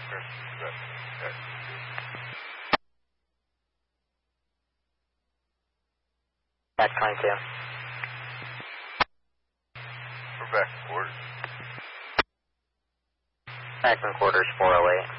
Back 22. We're back in quarters. Back in quarters 408.